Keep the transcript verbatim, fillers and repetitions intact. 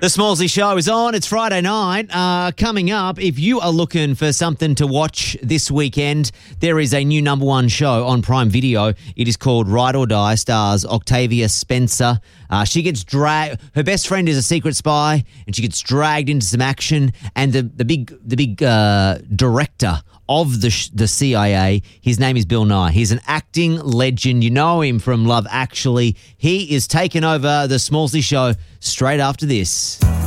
The Smallsy Show is on. It's Friday night. Uh, coming up, if you are looking for something to watch this weekend, there is a new number one show on Prime Video. It is called Ride or Die, stars Octavia Spencer. Uh, she gets dragged. Her best friend is a secret spy, and she gets dragged into some action. And the the big the big uh, director of the sh- the C I A, his name is Bill Nye. He's an acting legend. You know him from Love Actually. He is taking over the Smallsy Show straight after this.